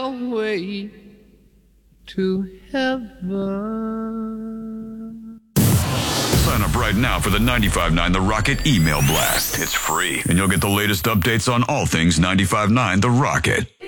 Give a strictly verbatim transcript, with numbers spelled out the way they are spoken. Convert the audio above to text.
way to heaven. Sign up right now for the ninety-five point nine The Rocket email blast. It's free, and you'll get the latest updates on all things ninety-five point nine The Rocket.